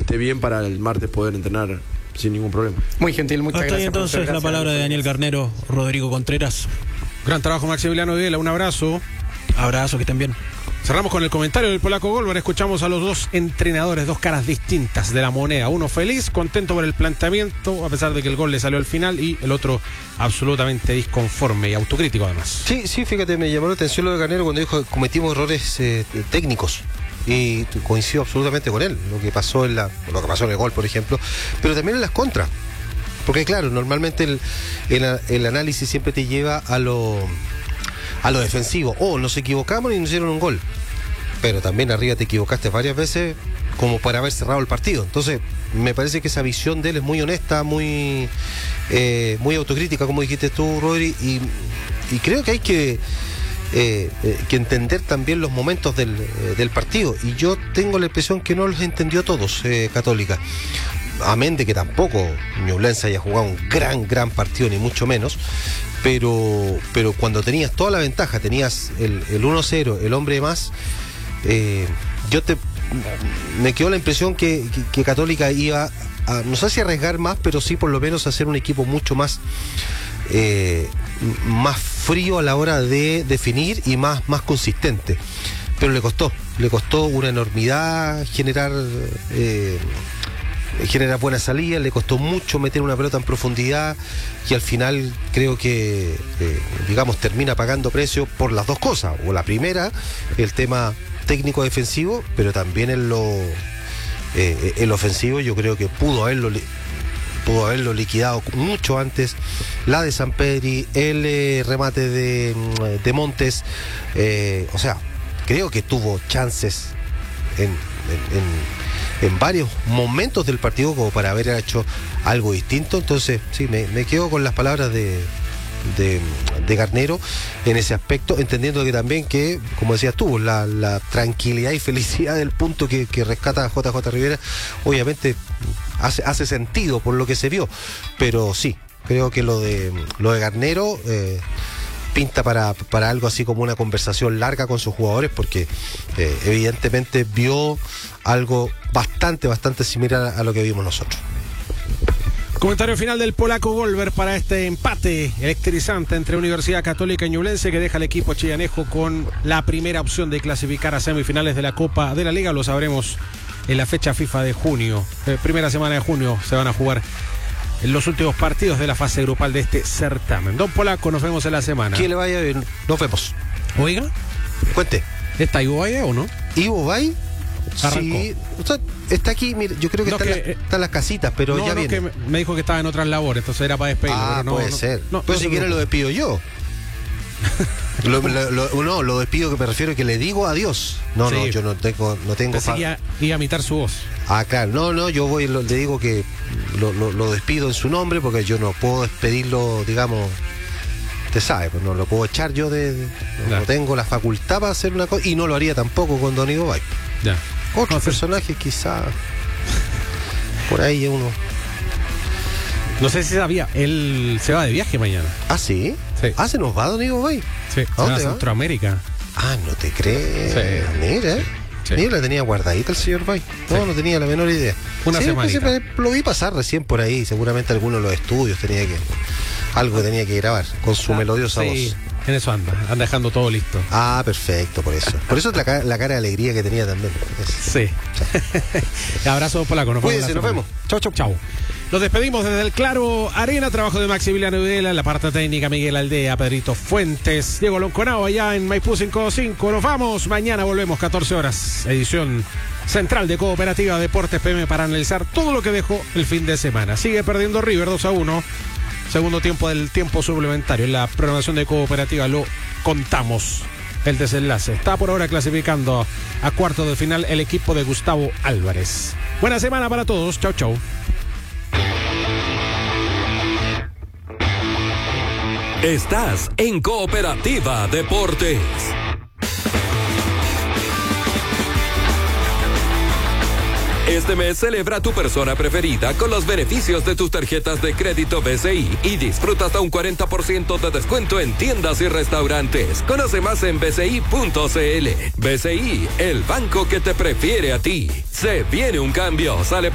esté bien para el martes poder entrenar sin ningún problema. Muy gentil, muchas Hasta gracias. ahí entonces la palabra de Daniel Garnero, Rodrigo Contreras. Gran trabajo, Maximiliano Videla, un abrazo. Abrazo, que estén bien. Cerramos con el comentario del polaco Golver. Escuchamos a los dos entrenadores, dos caras distintas de la moneda. Uno feliz, contento por el planteamiento, a pesar de que el gol le salió al final, y el otro absolutamente disconforme y autocrítico además. Sí, fíjate, me llamó la atención lo de Garnero cuando dijo que cometimos errores técnicos. Y coincido absolutamente con él, lo que pasó en el gol, por ejemplo, pero también en las contras. Porque claro, normalmente el análisis siempre te lleva a lo defensivo. Nos equivocamos y nos hicieron un gol. Pero también arriba te equivocaste varias veces como para haber cerrado el partido. Entonces, me parece que esa visión de él es muy honesta, muy autocrítica, como dijiste tú, Rodri, y creo que hay que entender también los momentos del partido. Y yo tengo la impresión que no los entendió todos, Católica. Amén de que tampoco Ñublense haya jugado un gran partido, ni mucho menos. Pero cuando tenías toda la ventaja, tenías el 1-0, el hombre más, me quedó la impresión que Católica iba a, no sé si arriesgar más, pero sí por lo menos hacer un equipo mucho más frío a la hora de definir y más consistente. Pero le costó una enormidad generar buena salida, le costó mucho meter una pelota en profundidad, y al final creo que termina pagando precio por las dos cosas. O la primera, el tema técnico defensivo, pero también en el ofensivo yo creo que pudo haberlo liquidado mucho antes. La de Sampedri, el remate de Montes, o sea, creo que tuvo chances en varios momentos del partido como para haber hecho algo distinto. Entonces sí, me quedo con las palabras de Garnero en ese aspecto, entendiendo que también que, como decías tú, la tranquilidad y felicidad del punto que rescata JJ Rivera obviamente hace sentido por lo que se vio, pero sí, creo que lo de Garnero pinta para algo así como una conversación larga con sus jugadores, porque evidentemente vio algo bastante similar a lo que vimos nosotros. Comentario final del polaco Golver para este empate electrizante entre Universidad Católica y Ñublense, que deja al equipo chillanejo con la primera opción de clasificar a semifinales de la Copa de la Liga. Lo sabremos en la fecha FIFA de junio. Primera semana de junio se van a jugar en los últimos partidos de la fase grupal de este certamen. Don Polaco, nos vemos en la semana. Que le vaya bien, nos vemos. Oiga, cuente. ¿Está Ivo Valle o no? Ivo Valle. Arrancó. Sí, usted está aquí, mire, yo creo que está en las casitas, pero ya viene. Que me dijo que estaba en otras labores, entonces era para despedirlo. Ah, pero puede ser. Pues si quiere lo despido yo. Lo despido, que me refiero que le digo adiós. No, yo no tengo. Iba a imitar su voz. Ah, claro, no, yo voy, le digo que lo despido en su nombre, porque yo no puedo despedirlo, digamos. Usted sabe, pues no lo puedo echar yo no tengo la facultad para hacer una cosa, y no lo haría tampoco con Don Ivo Valle. Ya. Otros personajes quizá por ahí uno. No sé si sabía, él se va de viaje mañana. ¿Ah, sí? Sí. Ah, ¿se nos va, Don Ivo Valle? Sí, ¿a dónde va? va? Centroamérica. Ah, no te crees. Sí. Mira, Sí. Mira, la tenía guardadita el señor Valle. No tenía la menor idea. Una semanita. Pues, lo vi pasar recién por ahí, seguramente alguno de los estudios algo tenía que grabar con su melodiosa voz. En eso anda dejando todo listo. Ah, perfecto, por eso. Por eso la cara de alegría que tenía también. Sí. Abrazo, Polaco. Cuídense, nos vemos. Chau. Nos despedimos desde el Claro Arena. Trabajo de Maximiliano Videla, en la parte técnica Miguel Aldea, Pedrito Fuentes, Diego Lonconao allá en Maipú 505. Nos vamos. Mañana volvemos 14 horas. Edición central de Cooperativa Deportes PM para analizar todo lo que dejó el fin de semana. Sigue perdiendo River 2-1. Segundo tiempo del tiempo suplementario. En la programación de Cooperativa lo contamos. El desenlace. Está por ahora clasificando a cuartos de final el equipo de Gustavo Álvarez. Buena semana para todos. Chau. Estás en Cooperativa Deportes. Este mes celebra tu persona preferida con los beneficios de tus tarjetas de crédito BCI y disfruta hasta un 40% de descuento en tiendas y restaurantes. Conoce más en bci.cl. BCI, el banco que te prefiere a ti. Se viene un cambio. Sale